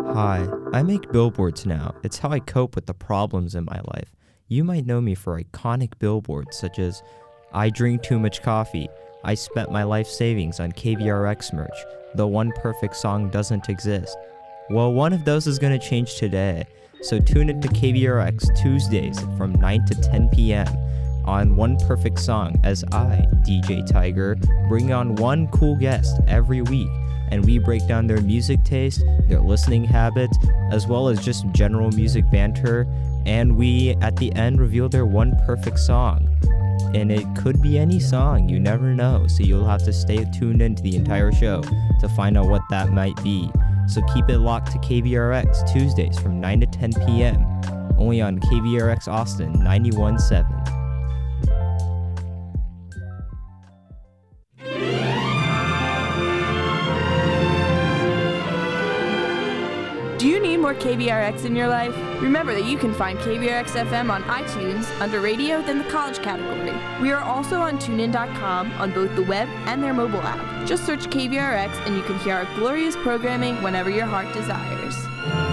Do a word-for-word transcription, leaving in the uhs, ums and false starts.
Hi, I make billboards now. It's how I cope with the problems in my life. You might know me for iconic billboards such as I drink too much coffee, I spent my life savings on K V R X merch, the one perfect song doesn't exist. Well, one of those is going to change today, so tune in to K V R X Tuesdays from nine to ten p.m. on One Perfect Song as I, D J Tiger, bring on one cool guest every week, and we break down their music taste, their listening habits, as well as just general music banter, and we, at the end, reveal their one perfect song. And it could be any song, you never know, so you'll have to stay tuned into the entire show to find out what that might be. So keep it locked to K V R X Tuesdays from nine to ten p.m. only on K V R X Austin ninety-one point seven. Do you need more K V R X in your life? Remember that you can find K V R X F M on iTunes under radio, then the college category. We are also on TuneIn dot com on both the web and their mobile app. Just search K V R X and you can hear our glorious programming whenever your heart desires.